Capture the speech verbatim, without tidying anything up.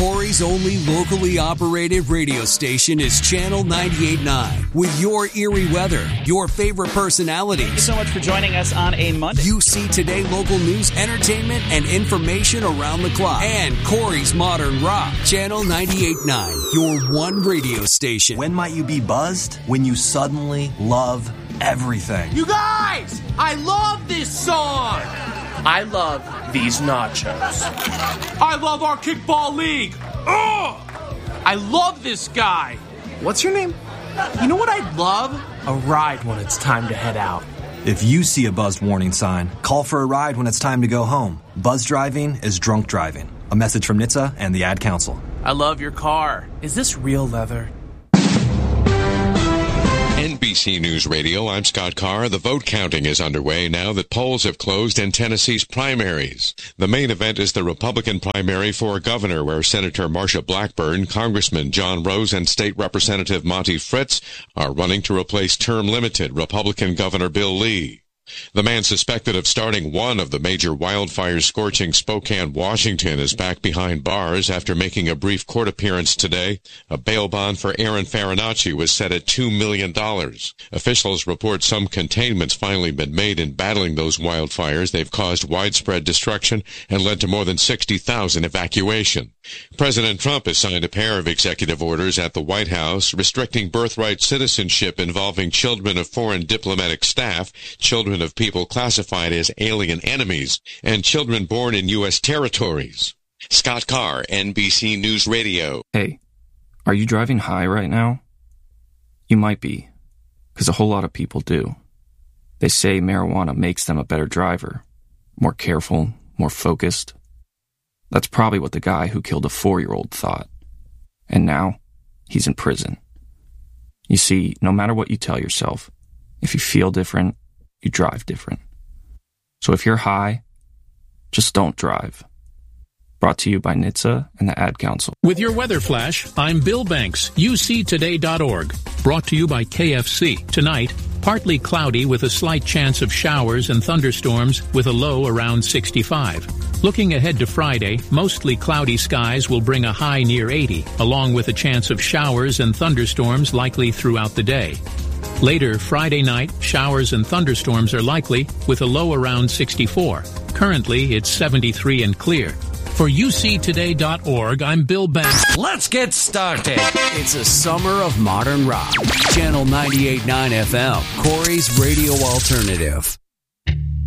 Corey's only locally operated radio station is Channel ninety-eight point nine. With your eerie weather, your favorite personalities. Thank you so much for joining us on a Monday. U C Today local news, entertainment, and information around the clock. And Corey's Modern Rock. Channel ninety-eight point nine, your one radio station. When might you be buzzed? When you suddenly love everything. You guys! I love this song! I love these nachos. I love our kickball league. Ugh! I love this guy. What's your name? You know what I'd love? A ride when it's time to head out. If you see a buzzed warning sign, call for a ride when it's time to go home. Buzz driving is drunk driving. A message from N H T S A and the Ad Council. I love your car. Is this real leather? N B C News Radio, I'm Scott Carr. The vote counting is underway now that polls have closed in Tennessee's primaries. The main event is the Republican primary for governor, where Senator Marsha Blackburn, Congressman John Rose, and State Representative Monty Fritz are running to replace term-limited Republican Governor Bill Lee. The man suspected of starting one of the major wildfires scorching Spokane, Washington, is back behind bars after making a brief court appearance today. A bail bond for Aaron Farinacci was set at two million dollars. Officials report some containment's finally been made in battling those wildfires. They've caused widespread destruction and led to more than sixty thousand evacuation. President Trump has signed a pair of executive orders at the White House restricting birthright citizenship involving children of foreign diplomatic staff, children of people classified as alien enemies, and children born in U S territories. Scott Carr, N B C News Radio. Hey, are you driving high right now? You might be, because a whole lot of people do. They say marijuana makes them a better driver, more careful, more focused. That's probably what the guy who killed a four-year-old thought. And now, he's in prison. You see, no matter what you tell yourself, if you feel different, you drive different. So if you're high, just don't drive. Brought to you by N H T S A and the Ad Council. With your weather flash, I'm Bill Banks, U C today dot org. Brought to you by K F C. Tonight, partly cloudy with a slight chance of showers and thunderstorms with a low around sixty-five. Looking ahead to Friday, mostly cloudy skies will bring a high near eighty, along with a chance of showers and thunderstorms likely throughout the day. Later Friday night, showers and thunderstorms are likely with a low around sixty-four. Currently, it's seventy-three and clear. For U C today dot org, I'm Bill Banks. Let's get started. It's a summer of modern rock. Channel ninety-eight point nine F M, Corey's Radio Alternative.